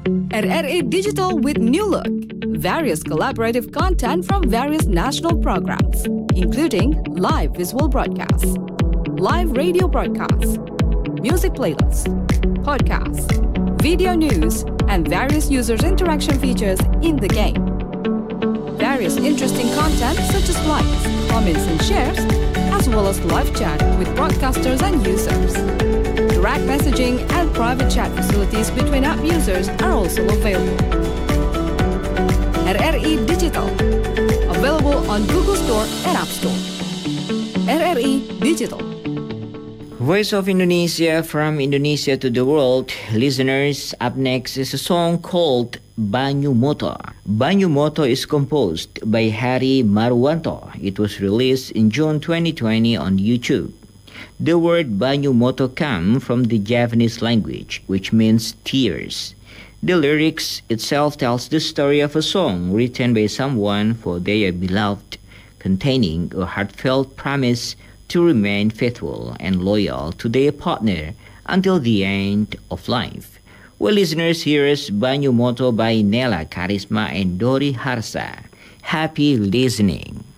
RRA Digital with new look. Various collaborative content from various national programs, including live visual broadcasts, live radio broadcasts, music playlists, podcasts, video news, and various users' interaction features in the game. Various interesting content such as likes, comments, and shares, as well as live chat with broadcasters and users. Direct messaging and private chat facilities between app users are also available. RRI Digital, available on Google Store and App Store. RRI Digital. Voice of Indonesia from Indonesia to the world. Listeners, up next is a song called Banyu Moto. Banyu Moto is composed by Harry Marwanto. It was released in June 2020 on YouTube. The word Banyu Moto comes from the Javanese language, which means tears. The lyrics itself tells the story of a song written by someone for their beloved, containing a heartfelt promise to remain faithful and loyal to their partner until the end of life. Well, listeners, here is Banyu Moto by Nela Karisma and Dori Harsa. Happy listening.